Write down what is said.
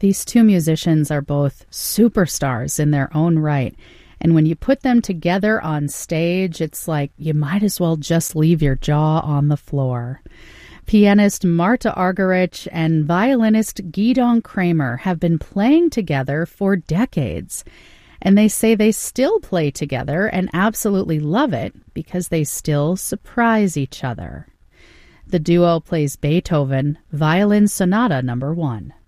These two musicians are both superstars in their own right. And when you put them together on stage, it's like you might as well just leave your jaw on the floor. Pianist Marta Argerich and violinist Gidon Kramer have been playing together for decades. And they say they still play together and absolutely love it because they still surprise each other. The duo plays Beethoven, Violin Sonata No. 1.